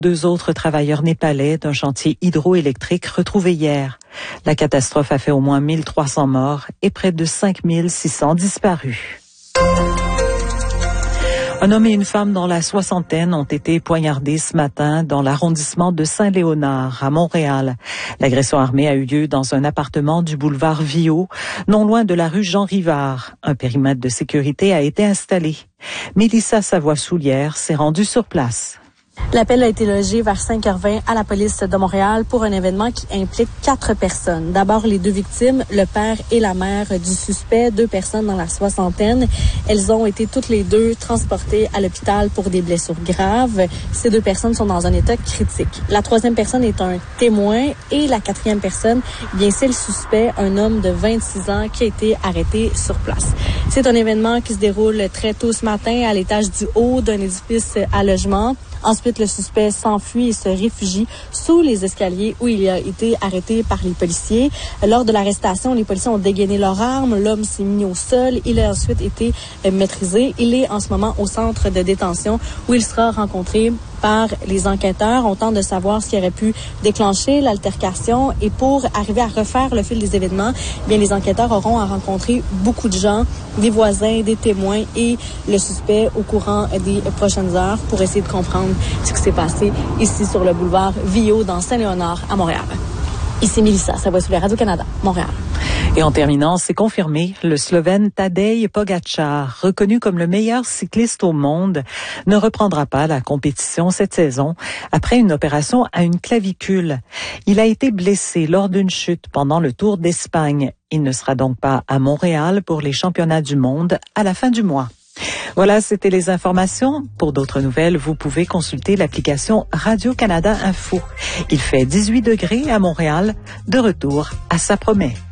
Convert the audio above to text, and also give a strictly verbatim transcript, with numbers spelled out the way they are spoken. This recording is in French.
Deux autres travailleurs népalais d'un chantier hydroélectrique retrouvés hier. La catastrophe a fait au moins mille trois cents morts et près de cinq mille six cents disparus. Un homme et une femme dans la soixantaine ont été poignardés ce matin dans l'arrondissement de Saint-Léonard, à Montréal. L'agression armée a eu lieu dans un appartement du boulevard Viault, non loin de la rue Jean-Rivard. Un périmètre de sécurité a été installé. Mélissa Savoie-Soulière s'est rendue sur place. L'appel a été logé vers cinq heures vingt à la police de Montréal pour un événement qui implique quatre personnes. D'abord, les deux victimes, le père et la mère du suspect, deux personnes dans la soixantaine. Elles ont été toutes les deux transportées à l'hôpital pour des blessures graves. Ces deux personnes sont dans un état critique. La troisième personne est un témoin et la quatrième personne, bien c'est le suspect, un homme de vingt-six ans qui a été arrêté sur place. C'est un événement qui se déroule très tôt ce matin à l'étage du haut d'un édifice à logement. Ensuite, le suspect s'enfuit et se réfugie sous les escaliers où il a été arrêté par les policiers. Lors de l'arrestation, les policiers ont dégainé leurs armes. L'homme s'est mis au sol. Il a ensuite été maîtrisé. Il est en ce moment au centre de détention où il sera rencontré par les enquêteurs. On tente de savoir ce qui aurait pu déclencher l'altercation. Et pour arriver à refaire le fil des événements, bien les enquêteurs auront à rencontrer beaucoup de gens, des voisins, des témoins et le suspect au courant des prochaines heures pour essayer de comprendre ce qui s'est passé ici sur le boulevard Viault dans Saint-Léonard à Montréal. Ici Mélissa Savoie-Soulière, Radio-Canada, Montréal. Et en terminant, c'est confirmé, le Slovène Tadej Pogačar, reconnu comme le meilleur cycliste au monde, ne reprendra pas la compétition cette saison après une opération à une clavicule. Il a été blessé lors d'une chute pendant le Tour d'Espagne. Il ne sera donc pas à Montréal pour les championnats du monde à la fin du mois. Voilà, c'était les informations. Pour d'autres nouvelles, vous pouvez consulter l'application Radio-Canada Info. Il fait dix-huit degrés à Montréal. De retour à Ça promet.